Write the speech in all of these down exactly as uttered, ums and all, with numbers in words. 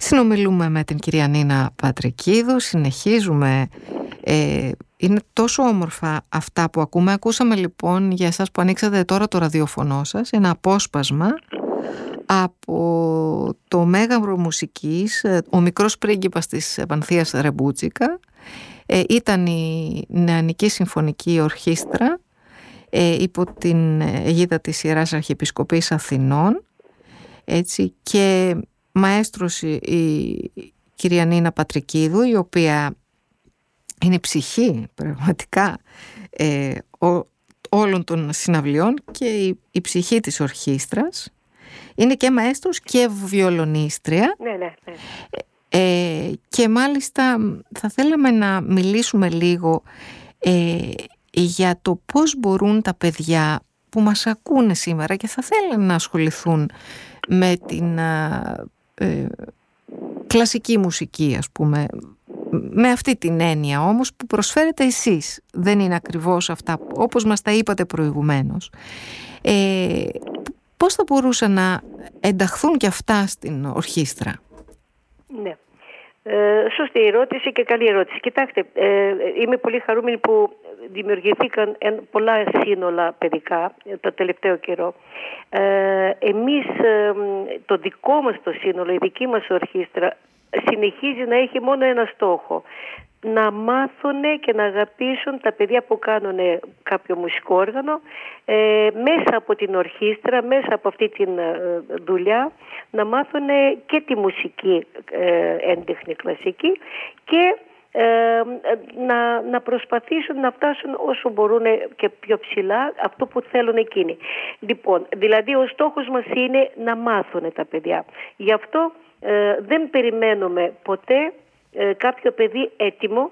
Συνομιλούμε με την κυρία Νίνα Πατρικίδου, συνεχίζουμε. Ε, είναι τόσο όμορφα αυτά που ακούμε. Ακούσαμε λοιπόν για εσάς που ανοίξατε τώρα το ραδιοφωνό σας ένα απόσπασμα από το μέγαρο μουσικής, ο μικρός πρίγκιπας της Πανθίας Ρεμπούτζικα. Ε, ήταν η Νεανική Συμφωνική Ορχήστρα ε, υπό την αιγίδα της Ιεράς Αρχιεπισκοπής Αθηνών, έτσι, και μαέστρος η κυρία Νίνα Πατρικίδου, η οποία είναι η ψυχή πραγματικά ε, ο, όλων των συναυλιών και η, η ψυχή της ορχήστρας. Είναι και μαέστρος και βιολονίστρια. Ναι, ναι, ναι. Ε, και μάλιστα θα θέλαμε να μιλήσουμε λίγο ε, για το πώς μπορούν τα παιδιά που μας ακούνε σήμερα και θα θέλουν να ασχοληθούν με την ε, κλασική μουσική, ας πούμε, με αυτή την έννοια όμως που προσφέρετε εσείς. Δεν είναι ακριβώς αυτά όπως μας τα είπατε προηγουμένως. Ε, πώς θα μπορούσαν να ενταχθούν και αυτά στην ορχήστρα? Ναι. Ε, σωστή ερώτηση και καλή ερώτηση. Κοιτάξτε, ε, είμαι πολύ χαρούμενη που δημιουργηθήκαν πολλά σύνολα παιδικά το τελευταίο καιρό. Ε, εμείς, ε, το δικό μας το σύνολο, η δική μας ορχήστρα συνεχίζει να έχει μόνο ένα στόχο: να μάθουν και να αγαπήσουν τα παιδιά που κάνουν κάποιο μουσικό όργανο, ε, μέσα από την ορχήστρα, μέσα από αυτή τη ε, δουλειά, να μάθουν και τη μουσική ε, έντεχνη κλασική και ε, να, να προσπαθήσουν να φτάσουν όσο μπορούν και πιο ψηλά αυτό που θέλουν εκείνοι. Λοιπόν, δηλαδή ο στόχος μας είναι να μάθουν τα παιδιά. Γι' αυτό ε, δεν περιμένουμε ποτέ Ε, κάποιο παιδί έτοιμο,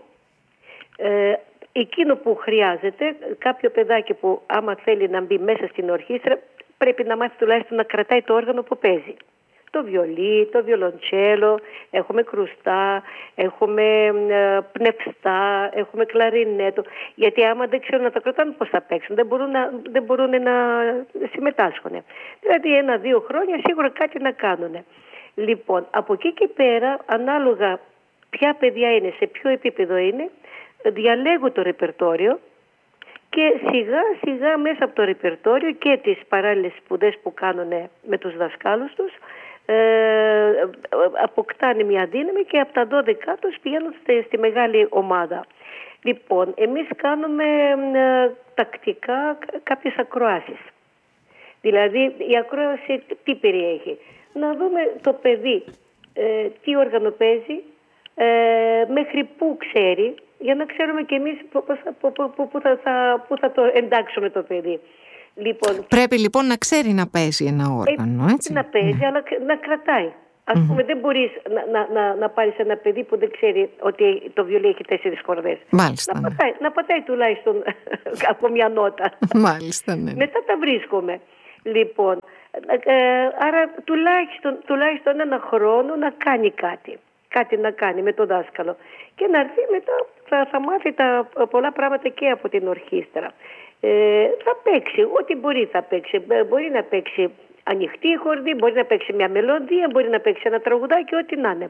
ε, εκείνο που χρειάζεται, κάποιο παιδάκι που άμα θέλει να μπει μέσα στην ορχήστρα πρέπει να μάθει τουλάχιστον να κρατάει το όργανο που παίζει. Το βιολί, το βιολοντσέλο, έχουμε κρουστά, έχουμε ε, πνευστά, έχουμε κλαρινέτο. Γιατί άμα δεν ξέρουν να τα κρατάνε, πώς θα παίξουν, δεν μπορούν να, δεν μπορούν να συμμετάσχουν. Δηλαδή ένα-δύο χρόνια σίγουρα κάτι να κάνουν. Λοιπόν, από εκεί και πέρα, ανάλογα ποια παιδιά είναι, σε ποιο επίπεδο είναι, διαλέγω το ρεπερτόριο και σιγά σιγά μέσα από το ρεπερτόριο και τις παράλληλες σπουδές που κάνουν με τους δασκάλους τους ε, αποκτάνε μια δύναμη και από τα δώδεκα τους πηγαίνουν στη, στη μεγάλη ομάδα. Λοιπόν, εμείς κάνουμε ε, τακτικά κάποιες ακροάσεις. Δηλαδή η ακρόαση τι περιέχει? Να δούμε το παιδί ε, τι όργανο παίζει, Ε, μέχρι πού ξέρει, για να ξέρουμε και εμείς πού θα, θα, θα το εντάξουμε το παιδί. Λοιπόν, πρέπει λοιπόν να ξέρει να παίζει ένα όργανο, ε, έτσι. Να παίζει, mm. αλλά να κρατάει. Ας mm-hmm. πούμε, δεν μπορείς να, να, να, να πάρεις ένα παιδί που δεν ξέρει ότι το βιολί έχει τέσσερις κορδές. Μάλιστα, να, ναι. πατάει, να πατάει τουλάχιστον από μια νότα. Μάλιστα, ναι. Μετά τα βρίσκουμε. Λοιπόν, ε, άρα τουλάχιστον, τουλάχιστον ένα χρόνο να κάνει κάτι. Κάτι να κάνει με τον δάσκαλο και να έρθει μετά θα, θα μάθει τα πολλά πράγματα και από την ορχήστρα. Ε, θα παίξει, ό,τι μπορεί θα παίξει. Μπορεί να παίξει ανοιχτή χορδή, μπορεί να παίξει μια μελωδία, μπορεί να παίξει ένα τραγουδάκι, ό,τι να είναι.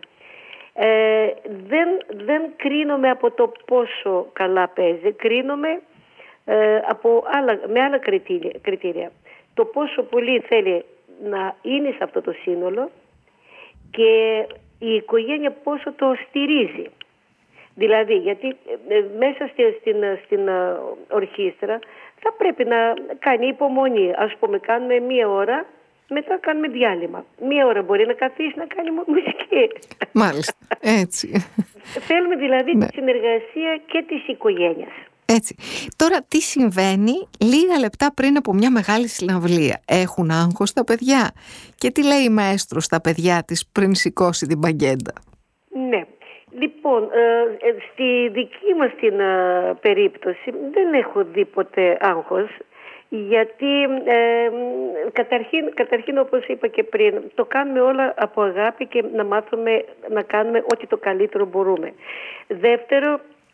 Ε, δεν, δεν κρίνομαι από το πόσο καλά παίζει, κρίνομαι ε, από άλλα, με άλλα κριτήρια, κριτήρια. Το πόσο πολύ θέλει να είναι σε αυτό το σύνολο και η οικογένεια πόσο το στηρίζει. Δηλαδή, γιατί ε, μέσα στη, στην, στην ε, ορχήστρα θα πρέπει να κάνει υπομονή. Ας πούμε, κάνουμε μία ώρα, μετά κάνουμε διάλειμμα. Μία ώρα μπορεί να καθίσει να κάνει μουσική. Μάλιστα, έτσι. Θέλουμε δηλαδή ναι. τη συνεργασία και της οικογένειας. Έτσι. Τώρα τι συμβαίνει λίγα λεπτά πριν από μια μεγάλη συναυλία? Έχουν άγχος τα παιδιά? Και τι λέει η μαέστρος στα παιδιά της πριν σηκώσει την παγκέντα? Ναι. Λοιπόν, ε, στη δική μας την ε, περίπτωση δεν έχω δει ποτέ άγχος, γιατί ε, καταρχήν, καταρχήν όπως είπα και πριν, το κάνουμε όλα από αγάπη και να μάθουμε να κάνουμε ό,τι το καλύτερο μπορούμε. Δεύτερο,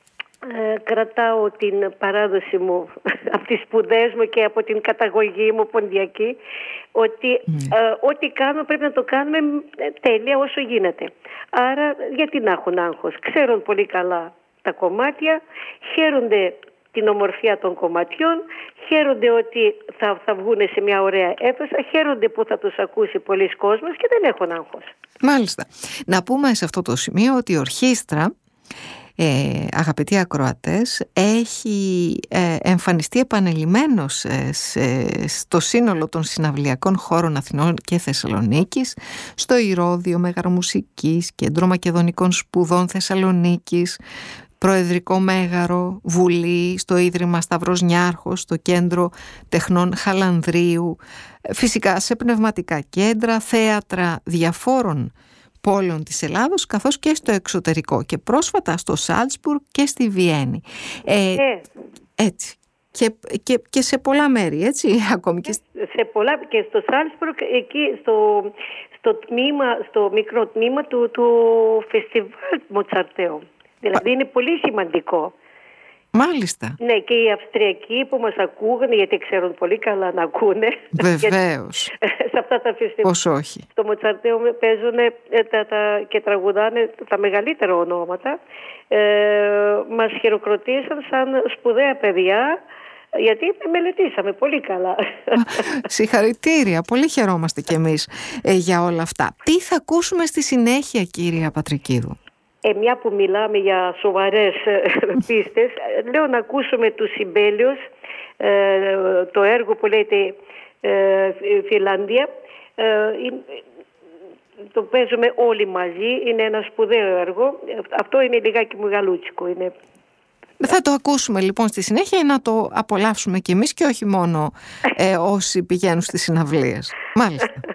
Ε, κρατάω την παράδοση μου από τις σπουδές μου και από την καταγωγή μου ποντιακή, ότι mm. ε, ό,τι κάνουμε πρέπει να το κάνουμε τέλεια όσο γίνεται. Άρα γιατί να έχουν άγχος? Ξέρουν πολύ καλά τα κομμάτια, χαίρονται την ομορφιά των κομματιών, χαίρονται ότι θα, θα βγουν σε μια ωραία αίθουσα, χαίρονται που θα τους ακούσει πολλοί κόσμος και δεν έχουν άγχος. Μάλιστα. Να πούμε σε αυτό το σημείο ότι η ορχήστρα, Ε, αγαπητοί ακροατές, έχει ε, εμφανιστεί επανελειμμένος ε, σε, στο σύνολο των συναυλιακών χώρων Αθηνών και Θεσσαλονίκης, στο Ηρώδειο Μεγαρομουσικής, Κέντρο Μακεδονικών Σπουδών Θεσσαλονίκης, Προεδρικό Μέγαρο, Βουλή, στο Ίδρυμα Σταυρός Νιάρχος, στο Κέντρο Τεχνών Χαλανδρίου, φυσικά σε πνευματικά κέντρα, θέατρα διαφόρων πόλεων της Ελλάδος, καθώς και στο εξωτερικό και πρόσφατα στο Σάλτσμπουργκ και στη Βιέννη. Ε, ε. Έτσι. Και, και, και σε πολλά μέρη, έτσι, ακόμη και... Σε πολλά, και στο Σάλτσμπουργκ, εκεί στο, στο, τμήμα, στο μικρό τμήμα του, του φεστιβάλ Μοτσαρτέου. Δηλαδή είναι πολύ σημαντικό. Μάλιστα. Ναι, και οι Αυστριακοί που μας ακούγανε, γιατί ξέρουν πολύ καλά να ακούνε. Βεβαίως. Σε αυτά τα φεστιβάλ. Πώς όχι. Στο Μοτσαρτέο παίζουν τα, τα, και τραγουδάνε τα μεγαλύτερα ονόματα. Ε, μας χειροκροτήσαν σαν σπουδαία παιδιά, γιατί μελετήσαμε πολύ καλά. Συγχαρητήρια, πολύ χαιρόμαστε κι εμείς ε, για όλα αυτά. Τι θα ακούσουμε στη συνέχεια, κυρία Πατρικίδου? Ε, μια που μιλάμε για σοβαρές πίστες, λέω να ακούσουμε τους Σιμπέλιος, ε, το έργο που λέγεται ε, Φιλανδία. Ε, το παίζουμε όλοι μαζί, είναι ένα σπουδαίο έργο. Αυτό είναι λιγάκι μεγαλούτσικο. Είναι... Θα το ακούσουμε λοιπόν στη συνέχεια, να το απολαύσουμε κι εμείς και όχι μόνο ε, όσοι πηγαίνουν στις συναυλίες. Μάλιστα.